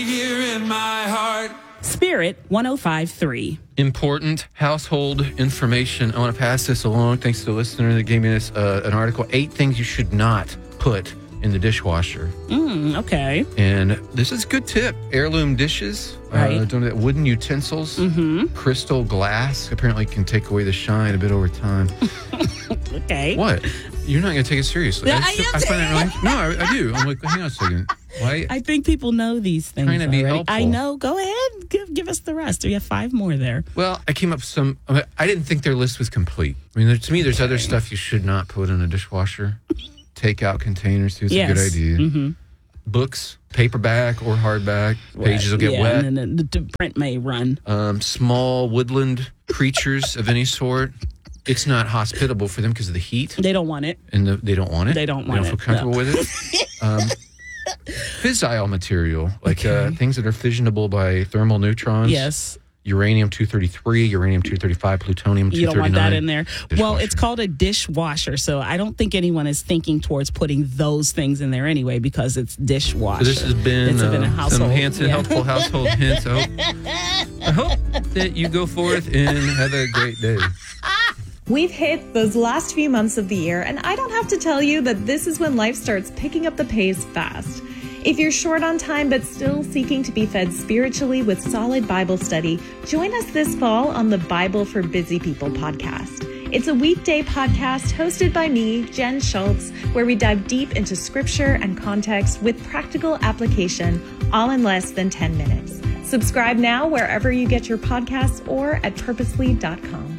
Here in my heart. Spirit 105.3. Important household information. I want to pass this along. Thanks to the listener that gave me this an article. 8 things you should not put in the dishwasher. Okay. And this is a good tip. Heirloom dishes, Right. Wooden utensils, crystal glass apparently can take away the shine a bit over time. Okay. What? You're not going to take it seriously. Yeah, I find that really. No, I do. I'm like, hang on a second. Why? I think people know these things. Trying to be already. helpful. I know. Go ahead. Give us the rest. We have 5 more there. Well, I came up with some. I didn't think their list was complete. I mean, to me, there's other stuff you should not put in a dishwasher. Takeout containers, too. It's a good idea. Mm-hmm. Books, paperback or hardback. Pages will get wet. And then the print may run. Small woodland creatures of any sort. It's not hospitable for them because of the heat. They don't want it. And they don't want it. They don't want it. They don't feel comfortable with it. Fissile material, like things that are fissionable by thermal neutrons. Yes. Uranium-233, uranium-235, plutonium-239. You don't want that in there. Dishwasher. Well, it's called a dishwasher, so I don't think anyone is thinking towards putting those things in there anyway because it's dishwasher. So this has been, It's been a household. some helpful household hints. I hope that you go forth and have a great day. We've hit those last few months of the year, and I don't have to tell you that this is when life starts picking up the pace fast. If you're short on time but still seeking to be fed spiritually with solid Bible study, join us this fall on the Bible for Busy People podcast. It's a weekday podcast hosted by me, Jen Schultz, where we dive deep into scripture and context with practical application, all in less than 10 minutes. Subscribe now wherever you get your podcasts or at purposely.com.